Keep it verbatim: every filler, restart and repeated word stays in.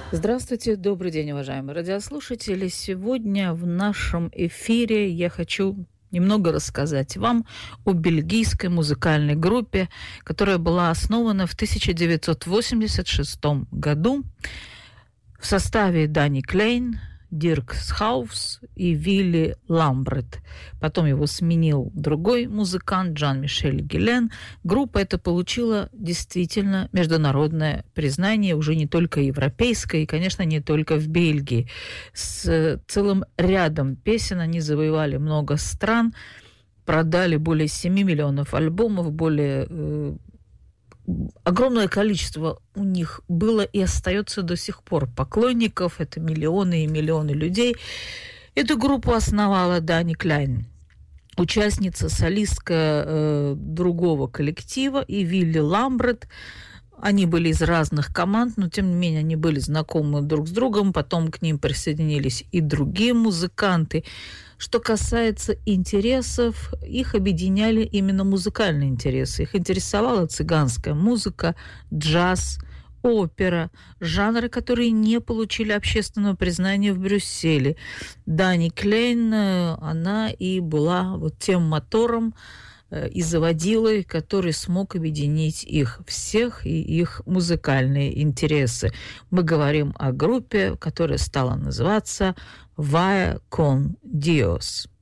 Здравствуйте, добрый день, уважаемые радиослушатели. Сегодня в нашем эфире я хочу немного рассказать вам о бельгийской музыкальной группе, которая была основана в тысяча девятьсот восемьдесят шестом году в составе Дани Клейн, Дирк Схауфс и Вилли Ламбрет. Потом его сменил другой музыкант Жан-Мишель Гилен. Группа эта получила действительно международное признание, уже не только европейское, и, конечно, не только в Бельгии. С целым рядом песен они завоевали много стран, продали более семи миллионов альбомов, более э, огромное количество у них было и остается до сих пор поклонников. Это миллионы и миллионы людей. Эту группу основала Дани Клейн, участница, солистка э, другого коллектива, и Вилли Ламбрет. Они были из разных команд, но тем не менее они были знакомы друг с другом. Потом к ним присоединились и другие музыканты. Что касается интересов, их объединяли именно музыкальные интересы. Их интересовала цыганская музыка, джаз, опера, жанры, которые не получили общественного признания в Брюсселе. Дани Клейн, она и была вот тем мотором и заводилой, который смог объединить их всех и их музыкальные интересы. Мы говорим о группе, которая стала называться «Vaya con Dios».